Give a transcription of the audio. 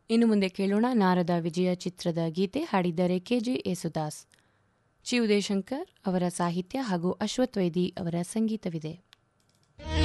ಇನ್ನು ಮುಂದೆ ಕೇಳೋಣ ನಾರದ ವಿಜಯ ಚಿತ್ರದ ಗೀತೆ. ಹಾಡಿದ್ದಾರೆ ಕೆಜೆ ಯೇಸುದಾಸ್. ಚಿ ಉದಯಶಂಕರ್ ಅವರ ಸಾಹಿತ್ಯ ಹಾಗೂ ಅಶ್ವಥ್ ವೈದಿ ಅವರ ಸಂಗೀತವಿದೆ.